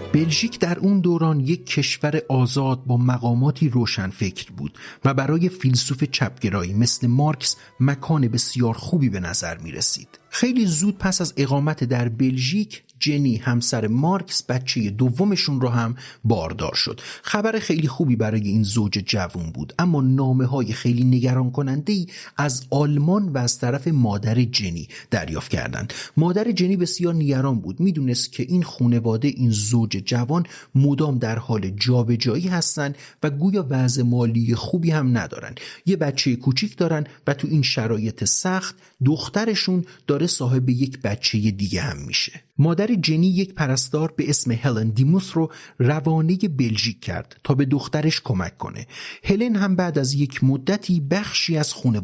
بلژیک در اون دوران یک کشور آزاد با مقاماتی روشنفکر بود و برای فیلسوف چپگرایی مثل مارکس مکان بسیار خوبی به نظر می رسید. خیلی زود پس از اقامت در بلژیک، جنی همسر مارکس بچه دومشون رو هم باردار شد. خبر خیلی خوبی برای این زوج جوان بود، اما نامه‌های خیلی نگران کننده‌ای از آلمان و از طرف مادر جنی دریافت کردند. مادر جنی بسیار نگران بود، میدونست که این خانواده، این زوج جوان مدام در حال جابجایی هستن و گویا وضع مالی خوبی هم ندارن. یه بچه کوچیک دارن و تو این شرایط سخت دخترشون داره صاحب یک بچه دیگه هم میشه. مادر جنی یک پرستار به اسم هلن دیموس رو روانه بلژیک کرد تا به دخترش کمک کنه. هلن هم بعد از یک مدتی بخشی از خانواده